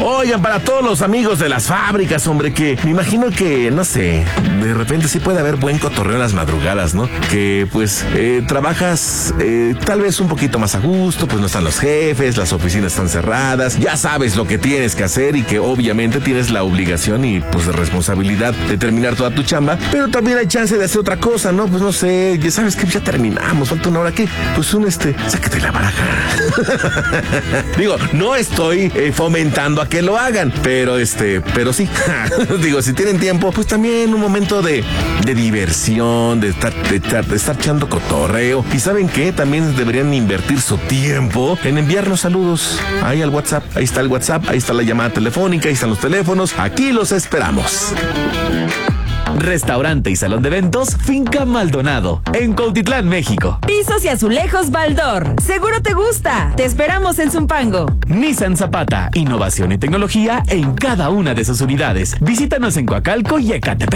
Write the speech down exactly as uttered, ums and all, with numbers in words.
Oigan, para todos los amigos de las fábricas, hombre, que me imagino que, no sé, de repente sí puede haber buen cotorreo en las madrugadas, ¿no? Que pues eh, trabajas eh, tal vez un poquito más a gusto, pues no están los jefes, las oficinas están cerradas, ya sabes lo que tienes que hacer y que obviamente tienes la obligación y pues de responsabilidad de terminar toda tu chamba, pero también hay chance de hacer otra cosa, ¿no? Pues no sé, ya sabes que ya terminamos, falta una hora, ¿qué? Pues un este, sácate la baraja. Digo, no estoy eh, fomentando a que lo hagan, pero este, pero sí, digo, si tienen tiempo, pues también un momento de, de diversión, de estar, de, de estar echando cotorreo. Y ¿saben qué? También deberían invertir su tiempo en enviarnos saludos ahí al WhatsApp. Ahí está el WhatsApp, ahí está la llamada telefónica, ahí están los teléfonos. Aquí los esperamos. Restaurante y salón de eventos Finca Maldonado, en Cuautitlán, México. Pisos y azulejos Baldor. Seguro te gusta. Te esperamos en Zumpango. Nissan Zapata, innovación y tecnología en cada una de sus unidades. Visítanos en Coacalco y Ecatepec.